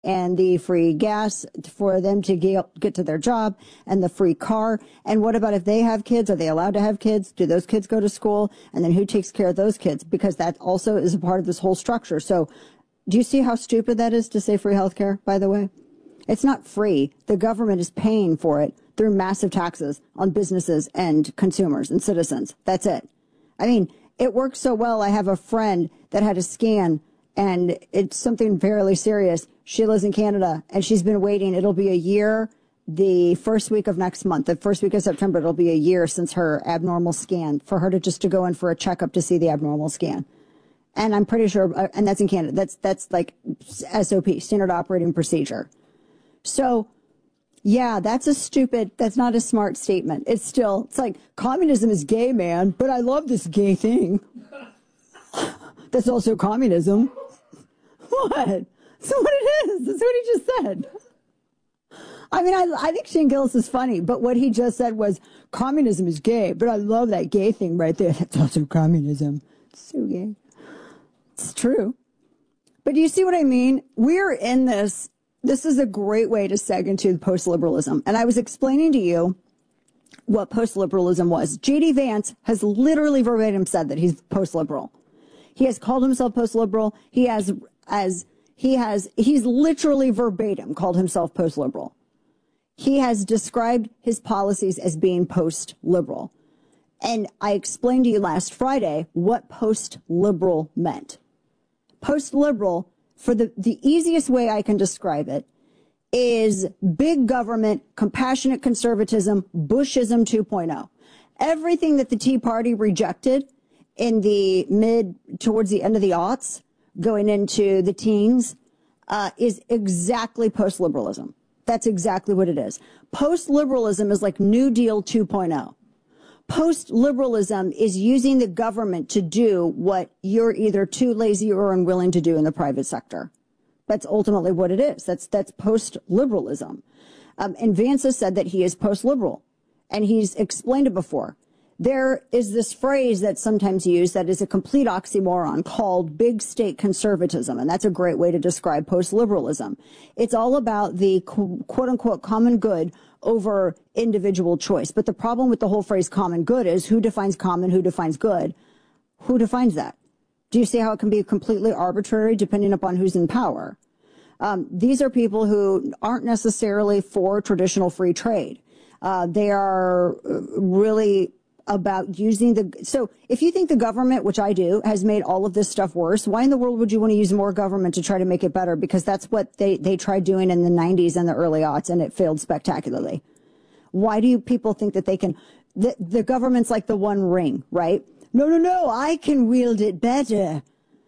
and the free gas for them to get to their job and the free car. And what about if they have kids? Are they allowed to have kids? Do those kids go to school? And then who takes care of those kids? Because that also is a part of this whole structure. So do you see how stupid that is to say free healthcare, by the way? It's not free. The government is paying for it through massive taxes on businesses and consumers and citizens. That's it. I mean, it works so well. I have a friend that had a scan, and it's something fairly serious. She lives in Canada, and she's been waiting. It'll be a year the first week of next month. The first week of September, it'll be a year since her abnormal scan, for her to just to go in for a checkup to see the abnormal scan. And I'm pretty sure, and that's in Canada. That's like SOP, standard operating procedure. So, yeah, that's not a smart statement. It's like, communism is gay, man, but I love this gay thing. That's also communism. What? That's what it is. That's what he just said. I mean, I think Shane Gillis is funny, but what he just said was, communism is gay, but I love that gay thing right there. That's also communism. It's so gay. It's true. But do you see what I mean? We're in this. This is a great way to seg into post-liberalism. And I was explaining to you what post-liberalism was. J.D. Vance has literally verbatim said that he's post-liberal. He has called himself post-liberal. He's literally verbatim called himself post-liberal. He has described his policies as being post-liberal. And I explained to you last Friday what post-liberal meant. Post-liberal, for the easiest way I can describe it, is big government, compassionate conservatism, Bushism 2.0. Everything that the Tea Party rejected in towards the end of the aughts, going into the teens, is exactly post-liberalism. That's exactly what it is. Post-liberalism is like New Deal 2.0. Post-liberalism is using the government to do what you're either too lazy or unwilling to do in the private sector. That's ultimately what it is. That's post-liberalism. And Vance has said that he is post-liberal, and he's explained it before. There is this phrase that's sometimes used that is a complete oxymoron called big state conservatism, and that's a great way to describe post-liberalism. It's all about the quote-unquote common good over individual choice. But the problem with the whole phrase common good is who defines common, who defines good? Who defines that? Do you see how it can be completely arbitrary depending upon who's in power? These are people who aren't necessarily for traditional free trade. They are really about using so if you think the government, which I do, has made all of this stuff worse, why in the world would you want to use more government to try to make it better? Because that's what they tried doing in the 90s and the early aughts, and it failed spectacularly. Why do you people think that they can, the government's like the One Ring, right? No, I can wield it better.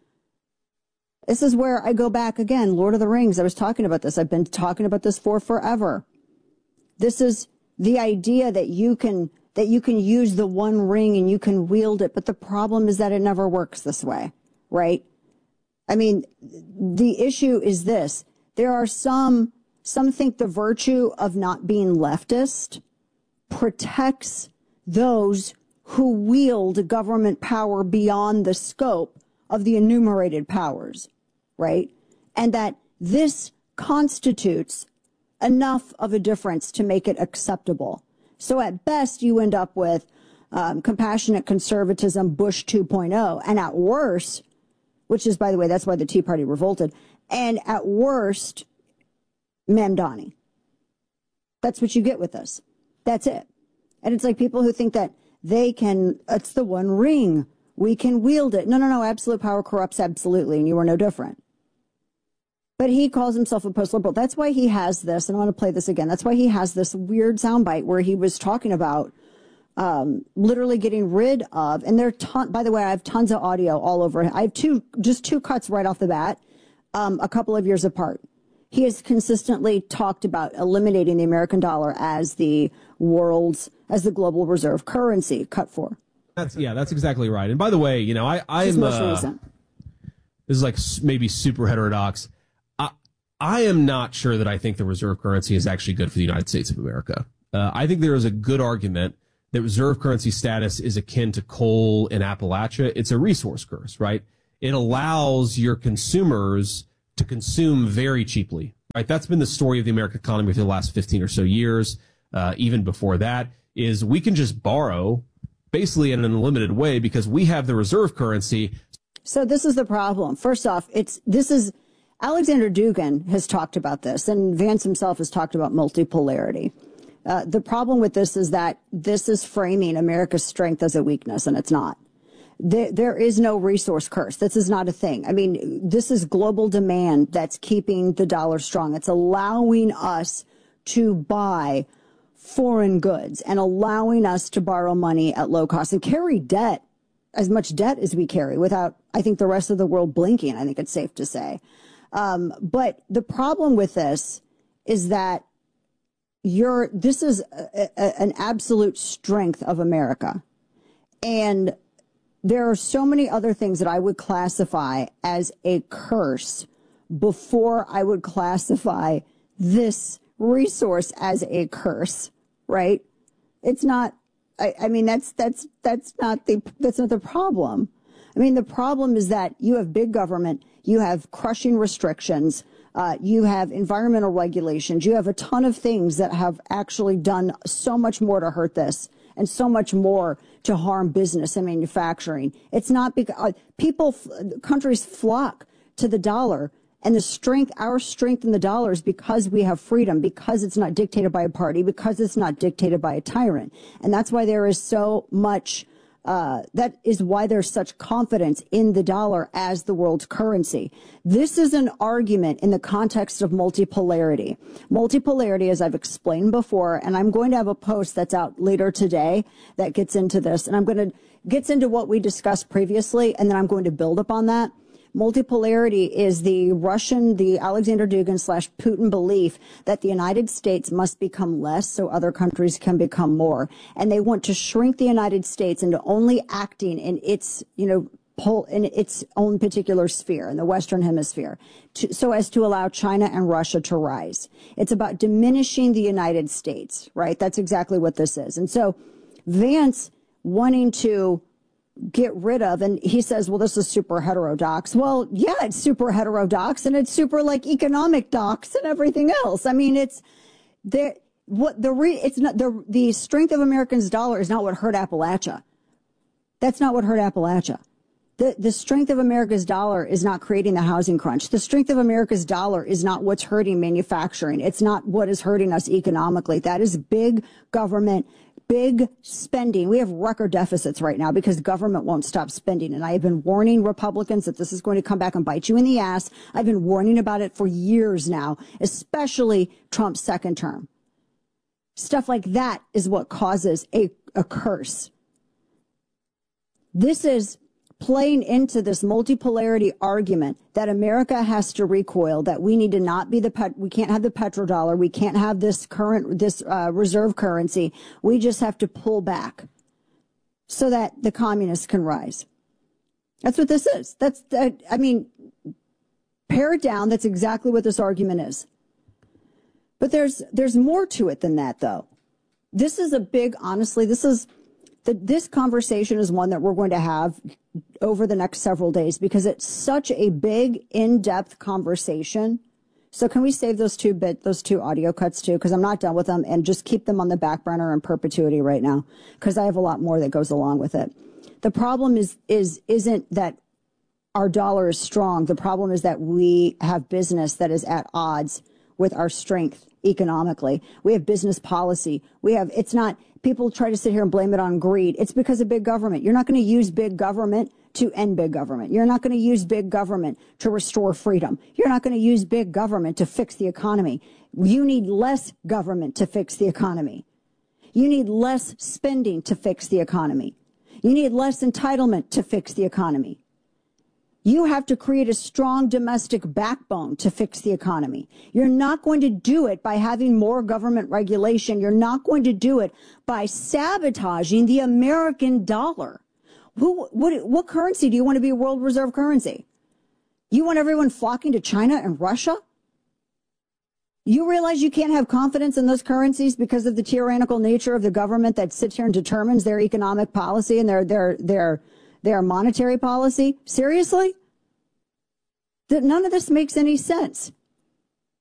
This is where I go back again, Lord of the Rings. I was talking about this. I've been talking about this for forever. This is the idea that you can use the One Ring and you can wield it. But the problem is that it never works this way, right? I mean, the issue is this. There are some think the virtue of not being leftist protects those who wield government power beyond the scope of the enumerated powers, right? And that this constitutes enough of a difference to make it acceptable. So at best, you end up with compassionate conservatism, Bush 2.0, and at worst, which is, by the way, that's why the Tea Party revolted, and at worst, Mamdani. That's what you get with this. That's it. And it's like people who think that it's the One Ring. We can wield it. No. Absolute power corrupts absolutely, and you are no different. But he calls himself a post-liberal. That's why he has this, and I want to play this again. That's why he has this weird soundbite where he was talking about literally getting rid of, and by the way, I have tons of audio all over. I have just two cuts right off the bat, a couple of years apart. He has consistently talked about eliminating the American dollar as the global reserve currency. Cut 4. That's exactly right. And by the way, I'm most recent. This is like maybe super heterodox. I am not sure that I think the reserve currency is actually good for the United States of America. I think there is a good argument that reserve currency status is akin to coal in Appalachia. It's a resource curse, right? It allows your consumers to consume very cheaply, Right? That's been the story of the American economy for the last 15 or so years. Even before that, is we can just borrow basically in an unlimited way because we have the reserve currency. So this is the problem. First off, Alexander Dugin has talked about this, and Vance himself has talked about multipolarity. The problem with this is that this is framing America's strength as a weakness, and it's not. There is no resource curse. This is not a thing. I mean, this is global demand that's keeping the dollar strong. It's allowing us to buy foreign goods and allowing us to borrow money at low cost and carry debt, as much debt as we carry, without, I think, the rest of the world blinking, I think it's safe to say. But the problem with this is that this is an absolute strength of America. And there are so many other things that I would classify as a curse before I would classify this resource as a curse, right? It's not, I mean, that's not the problem. I mean, the problem is that you have big government, you have crushing restrictions, you have environmental regulations, you have a ton of things that have actually done so much more to hurt this and so much more to harm business and manufacturing. It's not because countries flock to the dollar, and our strength in the dollar is because we have freedom, because it's not dictated by a party, because it's not dictated by a tyrant. And that's why there is so much that is why there's such confidence in the dollar as the world's currency. This is an argument in the context of multipolarity. Multipolarity, as I've explained before, and I'm going to have a post that's out later today that gets into this, and gets into what we discussed previously, and then I'm going to build upon that. Multipolarity is the Alexander Dugin / Putin belief that the United States must become less so other countries can become more. And they want to shrink the United States into only acting in its, in its own particular sphere, in the Western Hemisphere, so as to allow China and Russia to rise. It's about diminishing the United States, right? That's exactly what this is. And so Vance wanting to get rid of, and he says, well, this is super heterodox. Well, yeah, it's super heterodox, and it's super like economic docs and everything else. I mean, it's the strength of Americans' dollar is not what hurt Appalachia. That's not what hurt Appalachia. The strength of America's dollar is not creating the housing crunch. The strength of America's dollar is not what's hurting manufacturing. It's not what is hurting us economically. That is big government, big spending. We have record deficits right now because government won't stop spending. And I have been warning Republicans that this is going to come back and bite you in the ass. I've been warning about it for years now, especially Trump's second term. Stuff like that is what causes a curse. This is playing into this multipolarity argument that America has to recoil, that we need to not be we can't have the petrodollar, we can't have this reserve currency, we just have to pull back so that the communists can rise. That's what this is. I mean, pare it down. That's exactly what this argument is. But there's more to it than that, though. This is this conversation is one that we're going to have over the next several days because it's such a big, in-depth conversation. So can we save those two audio cuts too? Because I'm not done with them, and just keep them on the back burner in perpetuity right now because I have a lot more that goes along with it. The problem isn't that our dollar is strong. The problem is that we have business that is at odds with our strength economically. We have business policy. People try to sit here and blame it on greed. It's because of big government. You're not going to use big government to end big government. You're not going to use big government to restore freedom. You're not going to use big government to fix the economy. You need less government to fix the economy. You need less spending to fix the economy. You need less entitlement to fix the economy. You have to create a strong domestic backbone to fix the economy. You're not going to do it by having more government regulation. You're not going to do it by sabotaging the American dollar. What currency do you want to be a world reserve currency? You want everyone flocking to China and Russia? You realize you can't have confidence in those currencies because of the tyrannical nature of the government that sits here and determines their economic policy and their monetary policy? Seriously? None of this makes any sense.